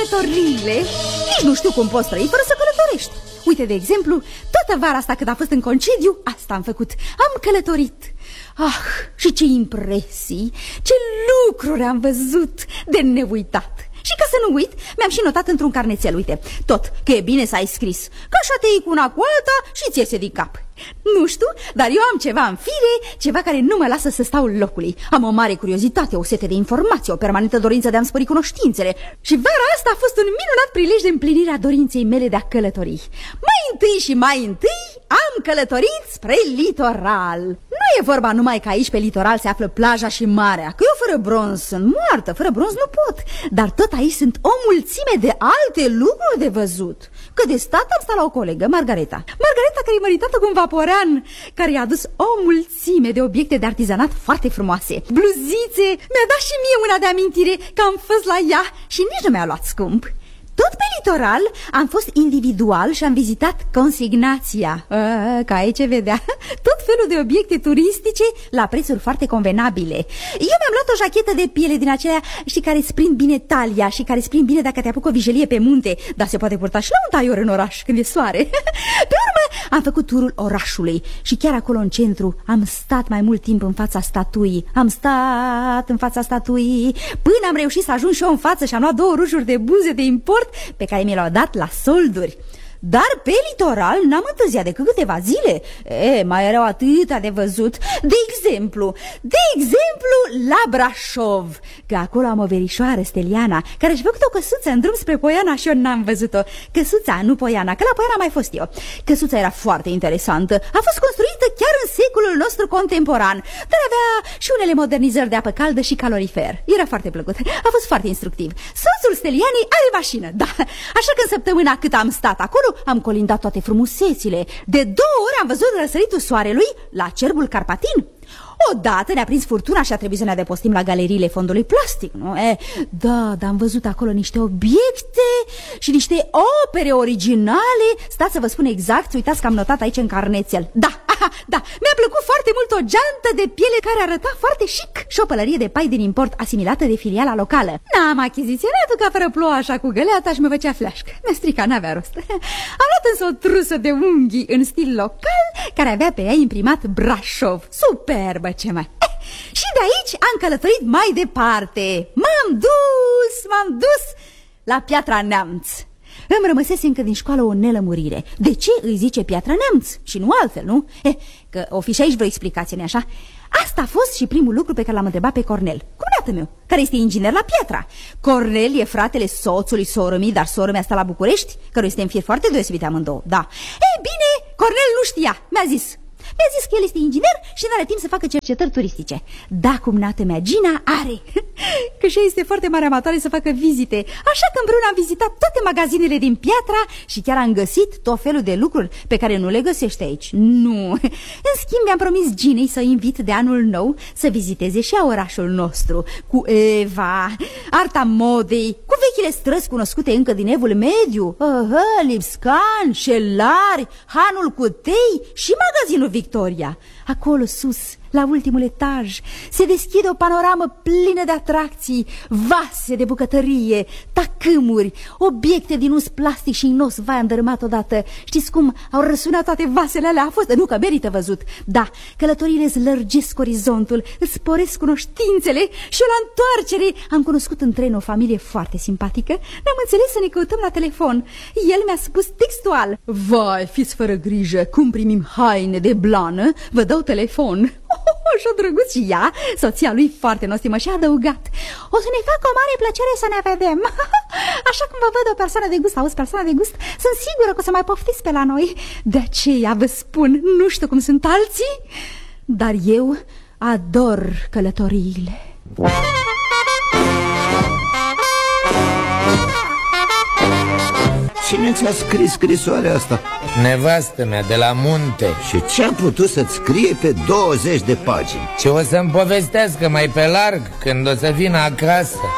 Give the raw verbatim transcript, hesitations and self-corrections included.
călătoriile, nici nu știu cum poți trăi fără să călătorești. Uite, de exemplu, toată vara asta cât a fost în concediu, asta am făcut, am călătorit. Ah, și ce impresii, ce lucruri am văzut de neuitat. Și ca să nu uit, mi-am și notat într-un carnețel, uite, tot, că e bine să ai scris, că așa te iei cu una cu alta și ți iese din cap. Nu știu, dar eu am ceva în fire, ceva care nu mă lasă să stau locului. Am o mare curiozitate, o sete de informație, o permanentă dorință de a-mi spări cunoștințele. Și vara asta a fost un minunat prilej de împlinirea dorinței mele de a călători. Mai întâi și mai întâi am călătorit spre litoral. Nu e vorba numai că aici pe litoral se află plaja și marea, că eu fără bronz sunt moartă, fără bronz nu pot. Dar tot aici sunt o mulțime de alte lucruri de văzut. Că de stat am stat la o colegă, Margareta Margareta, care e măritată cu un vaporean, care i-a adus o mulțime de obiecte de artizanat foarte frumoase. Bluzițe, mi-a dat și mie una de amintire că am fost la ea și nici nu mi-a luat scump. Tot pe litoral am fost individual și am vizitat consignația, a, ca aici vedea, tot felul de obiecte turistice la prețuri foarte convenabile. Eu mi-am luat o jachetă de piele din acelea, știi, care îți prind bine talia și care îți prind bine dacă te apucă o vijelie pe munte, dar se poate purta și la un taior în oraș când e soare. Pe urmă am făcut turul orașului și chiar acolo în centru am stat mai mult timp în fața statuii. Am stat în fața statuii până am reușit să ajung și eu în față și am luat două rujuri de buze de import pe care mi le-au dat la solduri. Dar pe litoral n-am întârziat decât câteva zile. E, mai erau atâtea de văzut. De exemplu, de exemplu la Brașov, că acolo am o verișoară, Steliana, care și-a făcut o căsuță în drum spre Poiana și eu n-am văzut-o. Căsuța, nu Poiana, că la Poiana am mai fost eu. Căsuța era foarte interesantă. A fost construită chiar în secolul nostru contemporan, dar avea și unele modernizări de apă caldă și calorifer. Era foarte plăcut. A fost foarte instructiv. Soțul Stelianei are mașină, da. Așa că în săptămâna cât am stat acolo, am colindat toate frumusețile. De două ori am văzut răsăritul soarelui la Cerbul Carpatin. Odată ne-a prins furtuna și a trebuit să ne adăpostim la galeriile fondului plastic, nu? E, da, dar am văzut acolo niște obiecte și niște opere originale. Stați să vă spun exact, uitați că am notat aici în carnețel. Da, aha, da, mi-a plăcut foarte mult o geantă de piele care arăta foarte chic și o pălărie de pai din import asimilată de filiala locală. N-am achiziționat-o ca fără ploua așa cu găleata și mă făcea fleașcă. Mi-a stricat, n-avea rost. Am luat însă o trusă de unghii în stil local care avea pe ea imprimat Brașov. Superbă, ce mai... Eh, și de aici am călătorit mai departe. M-am dus, m-am dus la Piatra Neamț. Îmi rămăsese încă din școală o nelămurire. De ce îi zice Piatra Neamț și nu altfel, nu? Eh, că o fi și aici vreo explicație, nu-i așa? Asta a fost și primul lucru pe care l-am întrebat pe Cornel, cumnatul meu, care este inginer la Piatra. Cornel e fratele soțului sorămii, dar sora mea stă la București, căruia este în fir foarte deosebite amândouă, da. Ei bine, Cornel nu știa, mi-a zis... Mi-a zis că el este inginer și n-are timp să facă cercetări turistice. Da, cumnată mea, Gina, are. Că și ea este foarte mare amatoare să facă vizite. Așa că împreună am vizitat toate magazinele din Piatra și chiar am găsit tot felul de lucruri pe care nu le găsește aici. Nu. În schimb, mi-am promis Ginei să o invit de anul nou să viziteze și ea orașul nostru, cu Eva, arta modei, cu vechile străzi cunoscute încă din Evul Mediu, Aha, Lipscan, Șelari, Hanul Cutei și magazinul Victoria. Acolo sus, la ultimul etaj, se deschide o panoramă plină de atracții, vase de bucătărie, tacâmuri, obiecte din us plastic și inos. Vai, am dărâmat odată. Știți cum au răsunat toate vasele alea? A fost, nu că merită văzut. Da, călătoriile îți lărgesc orizontul, îți sporesc cunoștințele și la întoarcere am cunoscut în tren o familie foarte simpatică. Ne-am înțeles să ne căutăm la telefon. El mi-a spus textual: vai, fiți fără grijă, cum primim haine de blană, vă dau telefon. Oh, așa drăguț. Și ea, soția lui foarte nostimă, și-a adăugat: o să ne facă o mare plăcere să ne vedem. Așa cum vă văd o persoană de gust, auzi, persoană de gust, sunt sigură că o să mai poftiți pe la noi. De aceea vă spun, nu știu cum sunt alții, dar eu ador călătoriile. Cine ți-a scris scrisoarea asta? Nevastă mea de la munte. Și ce-a putut să-ți scrie pe douăzeci de pagini? Ce o să-mi povestească mai pe larg când o să vină acasă.